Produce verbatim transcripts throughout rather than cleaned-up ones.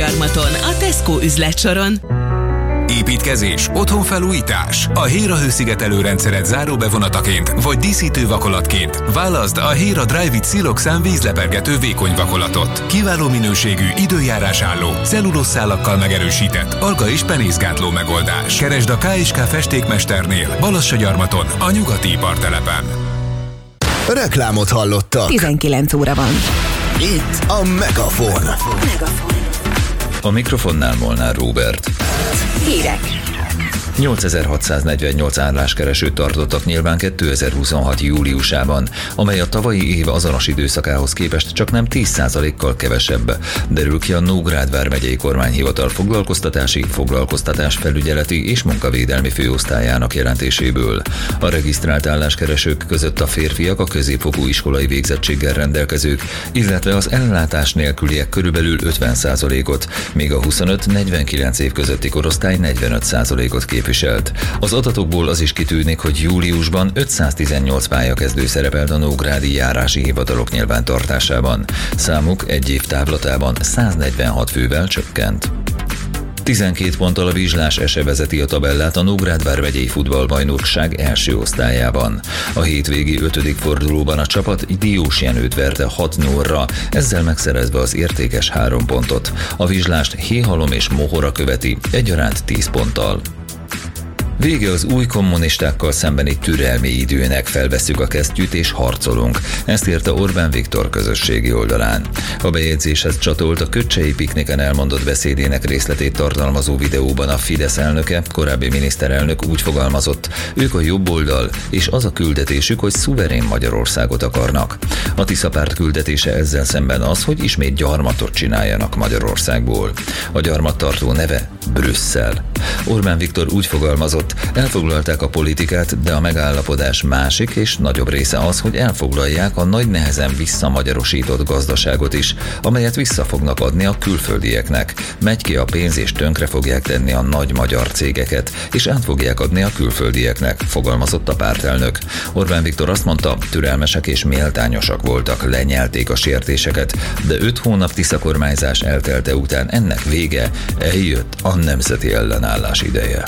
Balassagyarmaton, a Tesco üzletsoron. Építkezés, otthonfelújítás. A Héra hőszigetelő rendszeret záróbevonataként vagy díszítő vakolatként válaszd a Héra Dryvit Siloxan vízlepergető vékony vakolatot. Kiváló minőségű, időjárásálló, cellulószálakkal megerősített, alga és penészgátló megoldás. Keresd a ká és ká festékmesternél, Balassagyarmaton, a nyugati ipartelepen. Reklámot hallottak. tizenkilenc óra van. Itt a Megafon. Megafon. A mikrofonnál Molnár Róbert. Hírek. nyolcezer-hatszáznegyvennyolc álláskeresőt tartottak nyilván kétezer-huszonhat júliusában, amely a tavalyi év azonos időszakához képest csak nem tíz százalékkal kevesebb, derül ki a Nógrád vármegyei kormányhivatal foglalkoztatási, foglalkoztatásfelügyeleti és munkavédelmi főosztályának jelentéséből. A regisztrált álláskeresők között a férfiak a középfokú iskolai végzettséggel rendelkezők, illetve az ellátás nélküliek körülbelül ötven százalékot, míg a huszonöt-negyvenkilenc év közötti korosztály negyvenöt százalékot képviselt. Az adatokból az is kitűnik, hogy júliusban ötszáztizennyolc pályakezdő szerepelt a nógrádi járási hivatalok nyilvántartásában. Számuk egy év távlatában száznegyvenhat fővel csökkent. tizenkét ponttal a Vizslás es e vezeti a tabellát a Nógrád vármegyei futballbajnokság első osztályában. A hétvégi ötödik fordulóban a csapat Diós Jenőt verte hat nullra, ezzel megszerezve az értékes három pontot. A Vizslást Héhalom és Mohora követi, egyaránt tíz ponttal. Vége az új kommunistákkal szembeni türelmi időnek, felvesszük a kesztyűt és harcolunk. Ezt írta Orbán Viktor közösségi oldalán. A bejegyzéshez csatolt a Köcsei pikniken elmondott beszédének részletét tartalmazó videóban a Fidesz elnöke, korábbi miniszterelnök úgy fogalmazott, ők a jobb oldal, és az a küldetésük, hogy szuverén Magyarországot akarnak. A Tisza párt küldetése ezzel szemben az, hogy ismét gyarmatot csináljanak Magyarországból. A gyarmattartó neve Brüsszel. Orbán Viktor úgy fogalmazott, elfoglalták a politikát, de a megállapodás másik és nagyobb része az, hogy elfoglalják a nagy nehezen visszamagyarosított gazdaságot is, amelyet vissza fognak adni a külföldieknek. Megy ki a pénz és tönkre fogják tenni a nagy magyar cégeket, és át fogják adni a külföldieknek, fogalmazott a pártelnök. Orbán Viktor azt mondta, türelmesek és méltányosak voltak, lenyelték a sértéseket, de öt hónap Tisza kormányzás eltelte után ennek vége, eljött a nemzeti ellenállás ideje.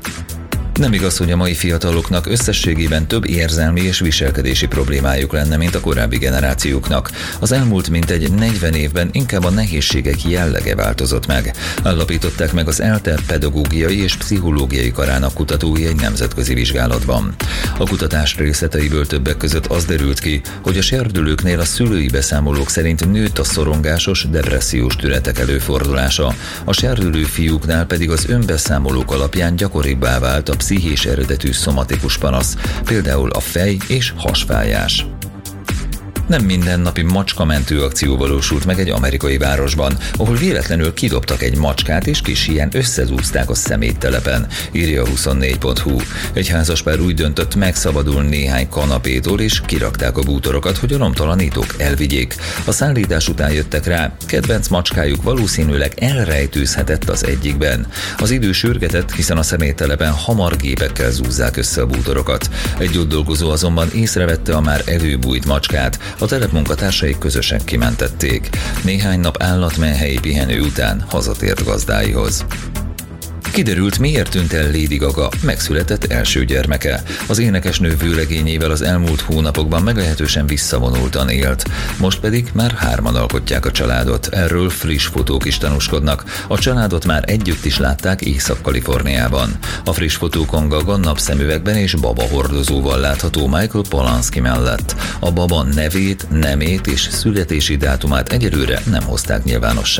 Nem igaz, hogy a mai fiataloknak összességében több érzelmi és viselkedési problémájuk lenne, mint a korábbi generációknak. Az elmúlt mintegy negyven évben inkább a nehézségek jellege változott meg. Állapították meg az ELTE pedagógiai és pszichológiai karának kutatói egy nemzetközi vizsgálatban. A kutatás részleteiből többek között az derült ki, hogy a serdülőknél a szülői beszámolók szerint nőtt a szorongásos, depressziós tünetek előfordulása, a serdülő fiúknál pedig az önbeszámolók alapján gyakoribbá vált a pszichés eredetű szomatikus panasz, például a fej- és hasfájás. Nem mindennapi macskamentő akció valósult meg egy amerikai városban, ahol véletlenül kidobtak egy macskát és kis híján összezúzták a szeméttelepen, írja a huszonnégy pont hu. Egy házaspár úgy döntött, megszabadul néhány kanapétól és kirakták a bútorokat, hogy a lomtalanítók elvigyék. A szállítás után jöttek rá, kedvenc macskájuk valószínűleg elrejtőzhetett az egyikben. Az idő sürgetett, hiszen a szeméttelepen hamar gépekkel zúzzák össze a bútorokat. Egy ott dolgozó azonban észrevette a már előbújt macskát, a telepmunkatársai közösen kimentették. Néhány nap állatmenhelyi pihenő után hazatért gazdáihoz. Kiderült, miért tűnt el Lady Gaga megszületett első gyermeke. Az énekesnő vőlegényével az elmúlt hónapokban meglehetősen visszavonultan élt. Most pedig már hárman alkotják a családot. Erről friss fotók is tanúskodnak. A családot már együtt is látták Észak-Kaliforniában. A friss fotókon Gaga napszemüvegben és baba hordozóval látható Michael Polanski mellett. A baba nevét, nemét és születési dátumát egyelőre nem hozták nyilvánosságra.